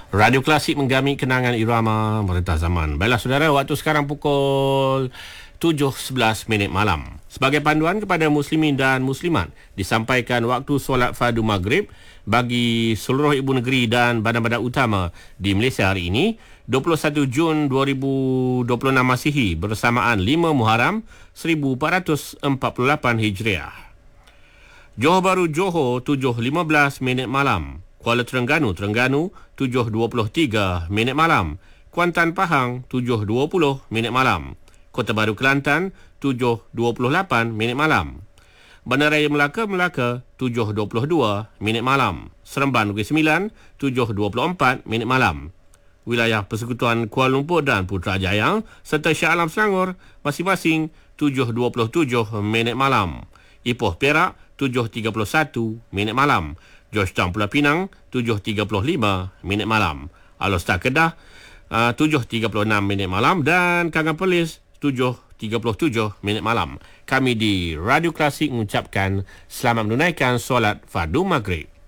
Radio Klasik menggami kenangan irama merentah zaman. Baiklah saudara, waktu sekarang pukul 7.11 malam. Sebagai panduan kepada muslimin dan muslimat, disampaikan waktu solat fardu maghrib bagi seluruh ibu negeri dan badan-badan utama di Malaysia hari ini, 21 Jun 2026 Masihi bersamaan 5 Muharram 1448 Hijriah. Johor Bahru Johor 7.15 malam. Kuala Terengganu 7.23 malam. Kuantan Pahang 7.20 malam. Kota Baru Kelantan 7.28 malam. Bandaraya Melaka 7.22 malam. Seremban Negeri Sembilan 7.24 malam. Wilayah Persekutuan Kuala Lumpur dan Putrajaya serta Shah Alam Selangor masing-masing 7.27 malam. Ipoh Perak 7.31 malam. Georgetown Pulau Pinang 7.35 malam. Alor-Star Kedah 7.36 malam dan Kangan Perlis 7.37 malam. Kami di Radio Klasik mengucapkan selamat menunaikan solat fardu maghrib.